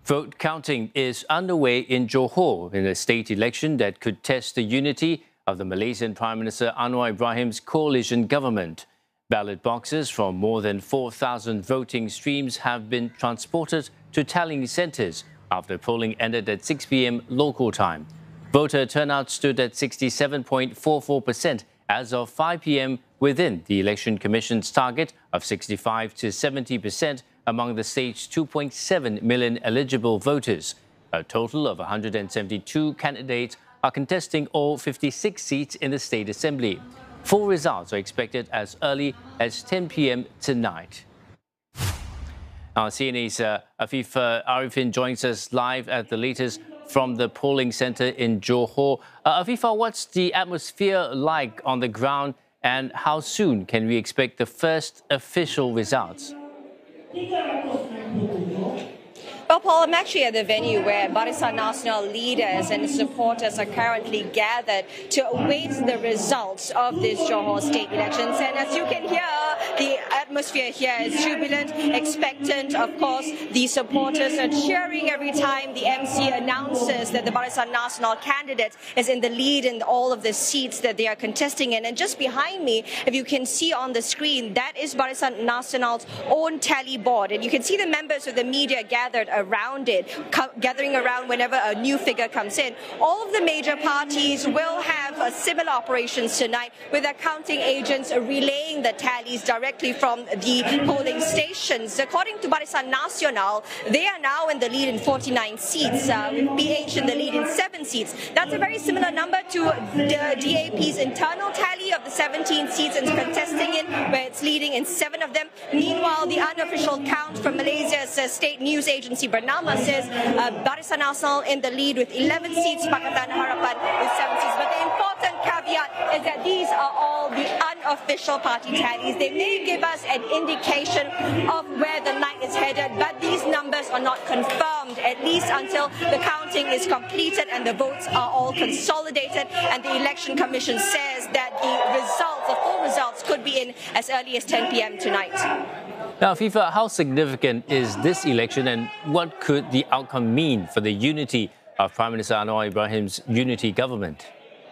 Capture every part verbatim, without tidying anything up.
Vote counting is underway in Johor in a state election that could test the unity of the Malaysian Prime Minister Anwar Ibrahim's coalition government. Ballot boxes from more than four thousand voting streams have been transported to tallying centres after polling ended at six p m local time. Voter turnout stood at sixty-seven point four four percent as of five p m within the Election Commission's target of sixty-five to seventy percent among the state's two point seven million eligible voters. A total of one hundred seventy-two candidates are contesting all fifty-six seats in the State Assembly. Full results are expected as early as ten p m tonight. Our C N A's uh, Afif uh, Arifin joins us live at the latest from the polling centre in Johor. Uh, Afifa, what's the atmosphere like on the ground and how soon can we expect the first official results? Well, Paul, I'm actually at the venue where Barisan Nasional leaders and supporters are currently gathered to await the results of this Johor state elections. And as you can hear, the atmosphere here is jubilant, expectant. Of course, the supporters are cheering every time the M C announces that the Barisan Nasional candidate is in the lead in all of the seats that they are contesting in. And just behind me, if you can see on the screen, that is Barisan Nasional's own tally board. And you can see the members of the media gathered around it, gathering around whenever a new figure comes in. All of the major parties will have uh, similar operations tonight, with their counting agents relaying the tallies directly from the polling stations. According to Barisan Nasional, they are now in the lead in forty-nine seats, uh, with B H in the lead in seven seats. That's a very similar number to the D A P's internal tally of the seventeen seats it's contesting in, where it's leading in seven of them. Meanwhile, the unofficial count from Malaysia's uh, state news agency Bernama says uh, Barisan Nasional in the lead with eleven seats, Pakatan Harapan with seven seats. But the important caveat is that these are all the unofficial party tallies. They may give us an indication of where the night is headed, but these numbers are not confirmed, at least until the counting is completed and the votes are all consolidated. And the Election Commission says that the results, the full results, could be in as early as ten p m tonight. Now, FIFA, how significant is this election and what could the outcome mean for the unity of Prime Minister Anwar Ibrahim's unity government?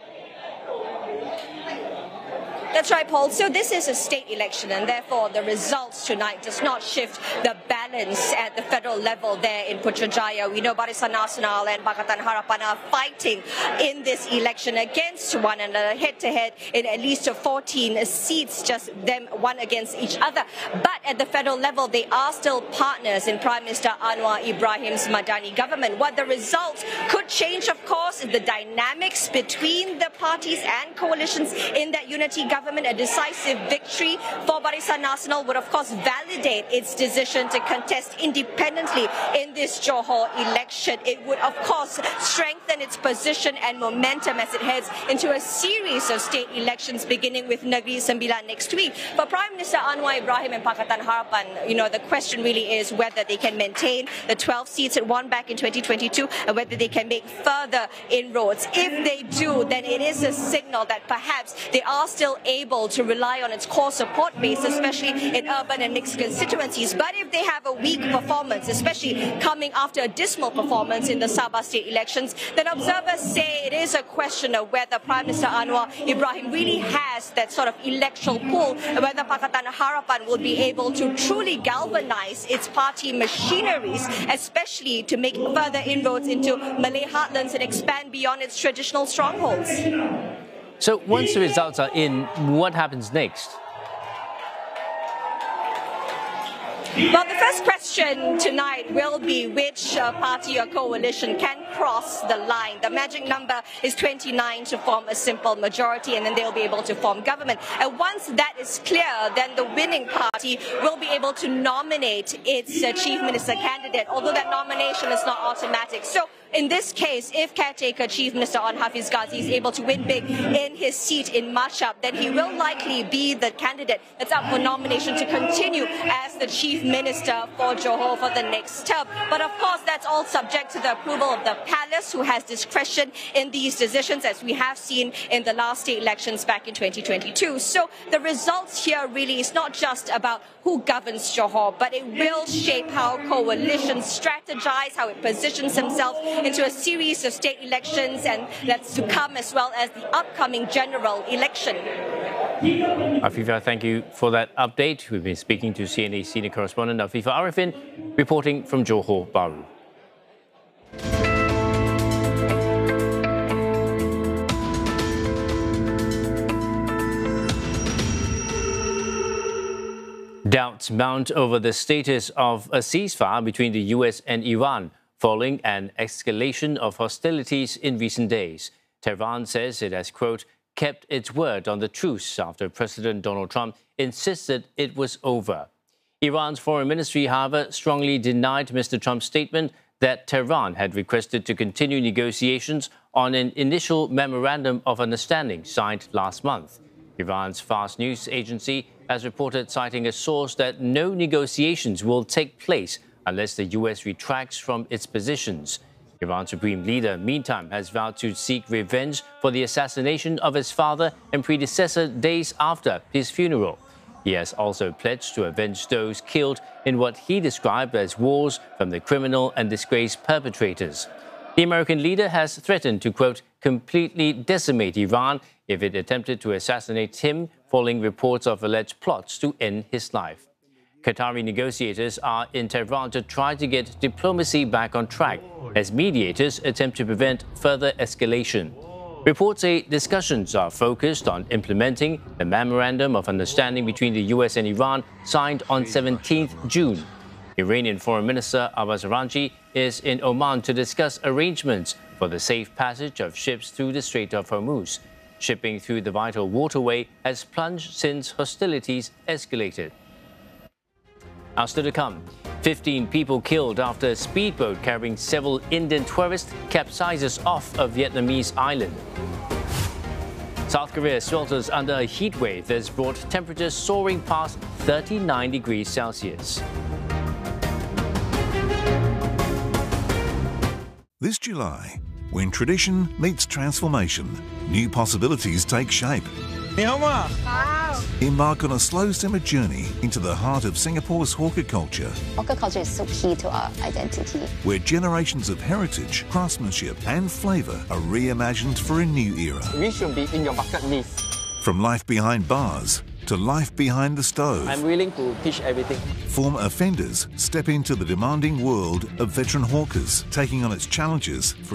That's right, Paul. So this is a state election, and therefore the results tonight does not shift the balance at the federal level there in Putrajaya. We know Barisan Nasional and Pakatan Harapan are fighting in this election against one another, head-to-head in at least fourteen seats, just them one against each other. But at the federal level, they are still partners in Prime Minister Anwar Ibrahim's Madani government. What the results could change, of course, is the dynamics between the parties and coalitions in that unity government. A decisive victory for Barisan Nasional would, of course, validate its decision to contest independently in this Johor election. It would, of course, strengthen its position and momentum as it heads into a series of state elections, beginning with Negeri Sembilan next week. For Prime Minister Anwar Ibrahim and Pakatan Harapan, you know, the question really is whether they can maintain the twelve seats it won back in twenty twenty-two and whether they can make further inroads. If they do, then it is a signal that perhaps they are still able able to rely on its core support base, especially in urban and mixed constituencies. But if they have a weak performance, especially coming after a dismal performance in the Sabah state elections, then observers say it is a question of whether Prime Minister Anwar Ibrahim really has that sort of electoral pull, and whether Pakatan Harapan will be able to truly galvanize its party machineries, especially to make further inroads into Malay heartlands and expand beyond its traditional strongholds. So once the results are in, what happens next? Well, the first question tonight will be which uh, party or coalition can cross the line. The magic number is twenty-nine to form a simple majority, and then they'll be able to form government. And once that is clear, then the winning party will be able to nominate its uh, chief minister candidate, although that nomination is not automatic. So in this case, if caretaker Chief Minister Onn Hafiz Ghazi is able to win big in his seat in Mashhad, then he will likely be the candidate that's up for nomination to continue as the Chief Minister for Johor for the next term. But of course, that's all subject to the approval of the palace, who has discretion in these decisions, as we have seen in the last state elections back in twenty twenty-two. So the results here really is not just about who governs Johor, but it will shape how coalitions strategize, how it positions themselves into a series of state elections, and that's to come, as well as the upcoming general election. Afifa, thank you for that update. We've been speaking to C N A senior correspondent Afifa Arifin, reporting from Johor Bahru. Doubts mount over the status of a ceasefire between the U S and Iran following an escalation of hostilities in recent days. Tehran says it has, quote, kept its word on the truce after President Donald Trump insisted it was over. Iran's foreign ministry, however, strongly denied Mister Trump's statement that Tehran had requested to continue negotiations on an initial memorandum of understanding signed last month. Iran's Fars news agency has reported, citing a source, that no negotiations will take place unless the U S retracts from its positions. Iran's supreme leader, meantime, has vowed to seek revenge for the assassination of his father and predecessor days after his funeral. He has also pledged to avenge those killed in what he described as wars from the criminal and disgraced perpetrators. The American leader has threatened to, quote, completely decimate Iran if it attempted to assassinate him, following reports of alleged plots to end his life. Qatari negotiators are in Tehran to try to get diplomacy back on track as mediators attempt to prevent further escalation. Reports say discussions are focused on implementing the Memorandum of Understanding between the U S and Iran signed on seventeenth June. Iranian Foreign Minister Abbas Araghchi is in Oman to discuss arrangements for the safe passage of ships through the Strait of Hormuz. Shipping through the vital waterway has plunged since hostilities escalated. Now, still to come, fifteen people killed after a speedboat carrying several Indian tourists capsizes off a Vietnamese island. South Korea swelters under a heat wave that's brought temperatures soaring past thirty-nine degrees Celsius. This July, when tradition meets transformation, new possibilities take shape. Wow. Embark on a slow simmer journey into the heart of Singapore's hawker culture, Hawker culture is so key to our identity. where generations of heritage, craftsmanship and flavour are reimagined for a new era. We should be in your bucket list. From life behind bars to life behind the stove, I'm willing to teach everything. former offenders step into the demanding world of veteran hawkers, taking on its challenges for